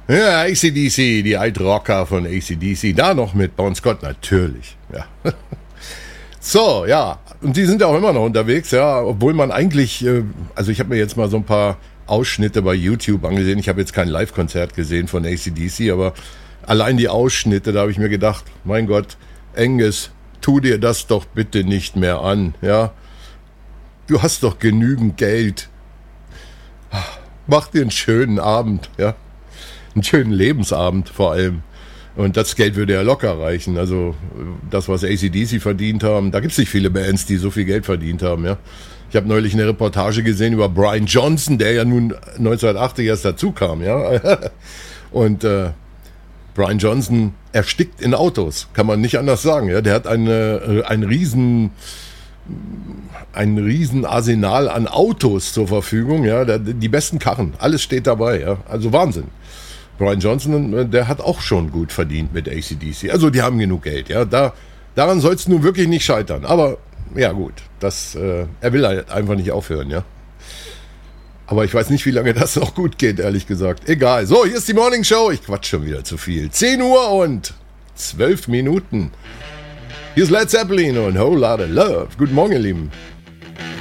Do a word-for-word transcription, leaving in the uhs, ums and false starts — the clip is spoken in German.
Ja, A C D C, die Altrocker von A C D C. Da noch mit Bon Scott, natürlich. Ja. So, ja. Und die sind ja auch immer noch unterwegs, ja. Obwohl man eigentlich, äh, also ich habe mir jetzt mal so ein paar Ausschnitte bei YouTube angesehen. Ich habe jetzt kein Live-Konzert gesehen von A C D C, aber allein die Ausschnitte, da habe ich mir gedacht, mein Gott, Angus, tu dir das doch bitte nicht mehr an, ja. Du hast doch genügend Geld. Mach dir einen schönen Abend, ja. Einen schönen Lebensabend vor allem. Und das Geld würde ja locker reichen. Also das, was A C D C verdient haben, da gibt es nicht viele Bands, die so viel Geld verdient haben, ja. Ich habe neulich eine Reportage gesehen über Brian Johnson, der ja nun neunzehnhundertachtzig erst dazu kam, ja. Und äh, Brian Johnson erstickt in Autos, kann man nicht anders sagen, ja. Der hat eine, ein riesen ein riesen Arsenal an Autos zur Verfügung, ja. Der, die besten Karren, alles steht dabei, ja. Also Wahnsinn. Brian Johnson, der hat auch schon gut verdient mit A C D C. Also die haben genug Geld, ja. Da, daran soll es nun wirklich nicht scheitern. Aber ja gut, das, äh, er will halt einfach nicht aufhören, ja. Aber ich weiß nicht, wie lange das noch gut geht, ehrlich gesagt. Egal. So, hier ist die Morning Show. Ich quatsch schon wieder zu viel. zehn Uhr und zwölf Minuten. Hier ist Led Zeppelin und Whole Lotta Love. Guten Morgen, ihr Lieben.